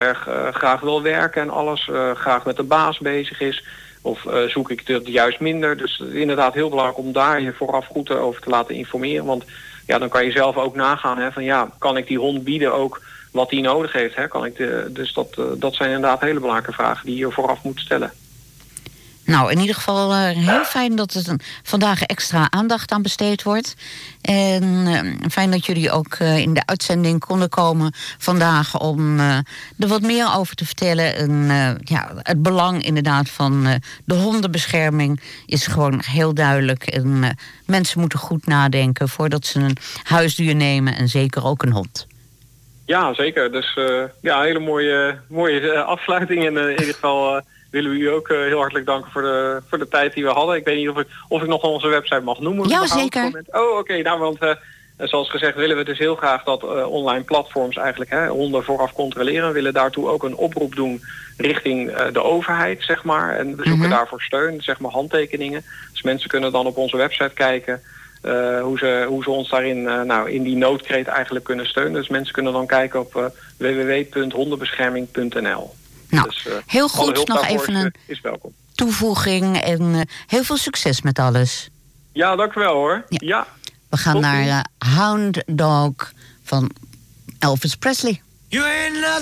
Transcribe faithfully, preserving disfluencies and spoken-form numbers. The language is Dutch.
erg uh, graag wil werken en alles, uh, graag met de baas bezig is. Of uh, zoek ik het juist minder. Dus het is inderdaad heel belangrijk om daar je vooraf goed over te laten informeren. Want ja, dan kan je zelf ook nagaan, hè, van ja, kan ik die hond bieden ook wat die nodig heeft? Hè? Kan ik de, dus dat, uh, dat zijn inderdaad hele belangrijke vragen die je vooraf moet stellen. Nou, in ieder geval uh, heel fijn dat er vandaag extra aandacht aan besteed wordt. En uh, fijn dat jullie ook uh, in de uitzending konden komen vandaag om uh, er wat meer over te vertellen. En uh, ja, het belang inderdaad van uh, de hondenbescherming is gewoon heel duidelijk. En uh, mensen moeten goed nadenken voordat ze een huisdier nemen en zeker ook een hond. Ja, zeker. Dus uh, ja, hele mooie, mooie uh, afsluiting. En uh, in ieder geval uh, willen we u ook uh, heel hartelijk danken voor de, voor de tijd die we hadden. Ik weet niet of ik, of ik nog onze website mag noemen. Ja, zeker. Oh, oké. Okay. Nou, want uh, zoals gezegd willen we dus heel graag dat uh, online platforms eigenlijk hè, honden vooraf controleren. We willen daartoe ook een oproep doen richting uh, de overheid, zeg maar. En we zoeken mm-hmm. daarvoor steun, zeg maar handtekeningen. Dus mensen kunnen dan op onze website kijken Uh, hoe, ze, hoe ze ons daarin uh, nou, in die noodkreet eigenlijk kunnen steunen. Dus mensen kunnen dan kijken op uh, w w w punt hondenbescherming punt n l. Nou, dus, uh, heel goed. Nog even een is welkom. toevoeging en uh, heel veel succes met alles. Ja, dank u wel hoor. Ja. ja. We gaan Tot naar uh, Hound Dog van Elvis Presley. You ain't